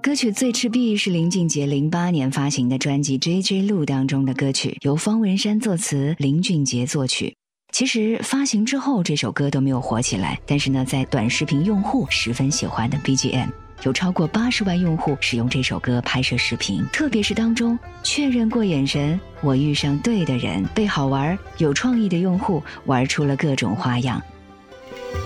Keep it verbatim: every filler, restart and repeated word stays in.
歌曲《最赤壁》是林俊杰零八年发行的专辑《J J 路》当中的歌曲，由方文山作词，林俊杰作曲。其实发行之后这首歌都没有火起来，但是呢，在短视频用户十分喜欢的 B G M， 有超过八十万用户使用这首歌拍摄视频，特别是当中确认过眼神，我遇上对的人，被好玩有创意的用户玩出了各种花样。